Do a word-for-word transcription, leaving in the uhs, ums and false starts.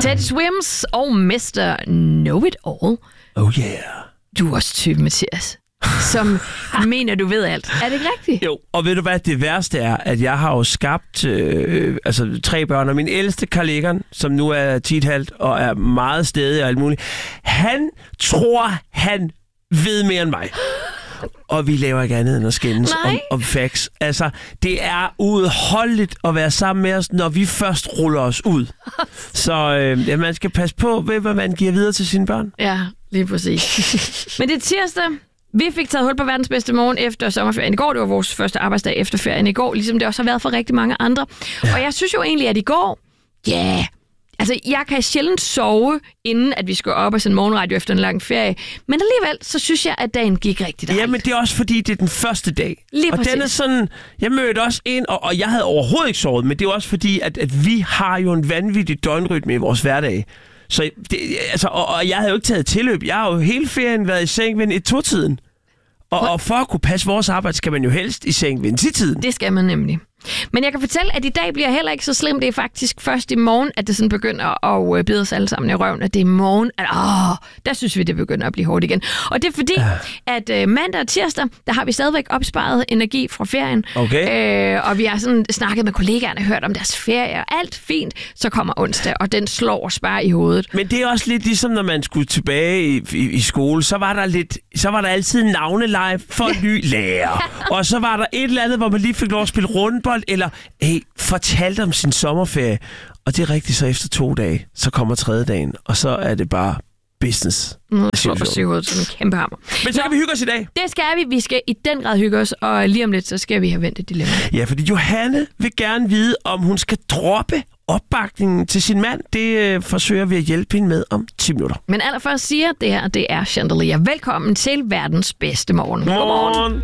Teddy Swims og mister Know-It-All. Oh yeah. Du er også type, Mathias, som mener, du ved alt. Er det ikke rigtigt? Jo, og ved du hvad, det værste er, at jeg har jo skabt øh, altså, tre børn, og min ældste Carl Egon, som nu er ti komma fem og er meget stedig og alt muligt, han tror, han ved mere end mig. Og vi laver ikke andet end at skændes om, om facts. Altså, det er udholdeligt at være sammen med os, når vi først ruller os ud. Så øh, ja, man skal passe på, hvad man giver videre til sine børn. Ja, lige præcis. Men det er tirsdag. Vi fik taget hul på verdens bedste morgen efter sommerferien i går. Det var vores første arbejdsdag efter ferien i går, ligesom det også har været for rigtig mange andre. Ja. Og jeg synes jo egentlig, at i går, ja... Yeah, altså, jeg kan sjældent sove, inden at vi skal op og sende morgenradio efter en lang ferie. Men alligevel, så synes jeg, at dagen gik rigtig dejligt. Ja, men det er også fordi, det er den første dag. Lige og præcis. den er sådan... Jeg mødte også en, og, og jeg havde overhovedet ikke sovet, men det er også fordi, at, at vi har jo en vanvittig døgnrytme i vores hverdag. Så det, altså, og, og jeg havde jo ikke taget tilløb. Jeg har jo hele ferien været i seng ved et-to-tiden. Og, og for at kunne passe vores arbejde, skal man jo helst i seng ved en ti-tiden. Det skal man nemlig. Men jeg kan fortælle, at i dag bliver heller ikke så slemt. Det er faktisk først i morgen, at det sådan begynder at bide os alle sammen i røven. At det er i morgen, at åh, der synes vi, det begynder at blive hårdt igen. Og det er fordi, at øh, mandag og tirsdag, der har vi stadigvæk opsparet energi fra ferien. Okay. Øh, og vi har sådan snakket med kollegaerne, hørt om deres ferie, og alt fint. Så kommer onsdag, og den slår os bare i hovedet. Men det er også lidt ligesom, når man skulle tilbage i, i, i skole, så var der lidt, så var der altid navneleje for ny lærer. Og så var der et eller andet, hvor man lige fik lov at spille rundbold, eller hey, fortalte om sin sommerferie. Og det er rigtigt, så efter to dage, så kommer tredje dagen, og så er det bare business. Nu slår os i hovedet som en kæmpe hammer. Men så kan vi hygge os i dag. Det skal vi. Vi skal i den grad hygge os, og lige om lidt, så skal vi have vendt et dilemma. Ja, fordi Johanne vil gerne vide, om hun skal droppe opbakningen til sin mand. Det øh, forsøger vi at hjælpe hende med om ti minutter. Men allerførst siger det her, det er Chandelier. Velkommen til verdens bedste morgen. Godmorgen.